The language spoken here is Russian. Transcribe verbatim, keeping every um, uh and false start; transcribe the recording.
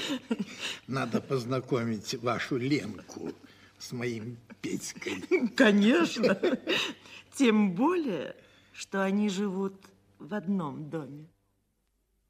Надо познакомить вашу Ленку с моим Петькой. Конечно. Тем более, что они живут в одном доме.